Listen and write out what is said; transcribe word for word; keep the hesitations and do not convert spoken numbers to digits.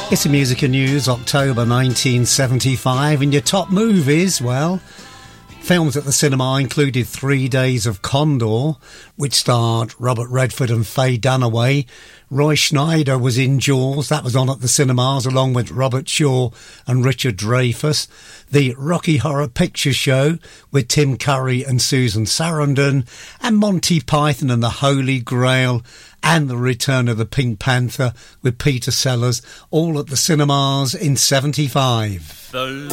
It's the Music and News, October nineteen seventy-five, and your top movies, well, films at the cinema included Three Days of Condor, which starred Robert Redford and Faye Dunaway. Roy Schneider was in Jaws, that was on at the cinemas, along with Robert Shaw and Richard Dreyfuss. The Rocky Horror Picture Show with Tim Curry and Susan Sarandon, and Monty Python and the Holy Grail, and The Return of the Pink Panther with Peter Sellers, all at the cinemas in seventy-five. The